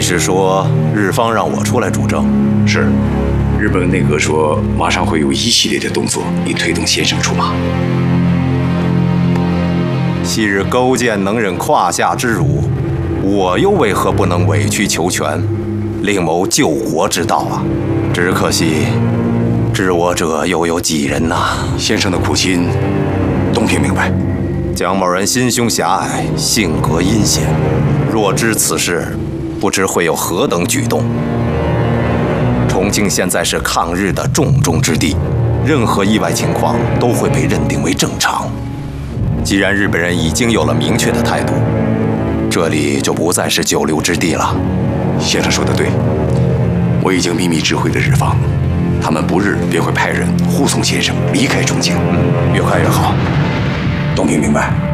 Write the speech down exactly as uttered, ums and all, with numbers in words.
你是说日方让我出来主政？ 是，日本内阁说马上会有一系列的动作，以推动先生出马。 昔日勾践能忍胯下之辱，我又为何不能委曲求全，另谋救国之道啊？只可惜，知我者又有几人呐、啊？ 先生的苦心，东平明白。 蒋某人心胸狭隘，性格阴险，若知此事，不知会有何等举动。重庆现在是抗日的重中之地，任何意外情况都会被认定为正常。既然日本人已经有了明确的态度，这里就不再是久留之地了。 先生说的对，我已经秘密指挥了日方，他们不日便会派人护送先生离开重庆。 嗯，越快越好。 东平明白。